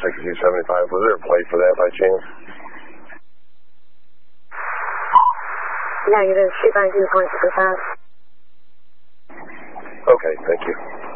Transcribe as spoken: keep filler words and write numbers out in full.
sixty-two seventy-five. Was there a plate for that by chance? Negative, two five two point six five. Okay, thank you.